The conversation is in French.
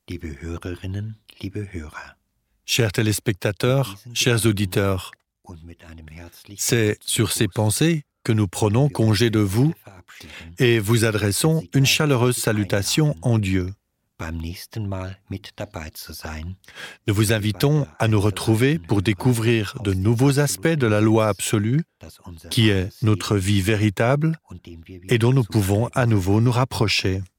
liebe Hörerinnen, liebe Hörer. Chers téléspectateurs, chers auditeurs, c'est sur ces pensées que nous prenons congé de vous et vous adressons une chaleureuse salutation en Dieu. Nous vous invitons à nous retrouver pour découvrir de nouveaux aspects de la loi absolue, qui est notre vie véritable et dont nous pouvons à nouveau nous rapprocher.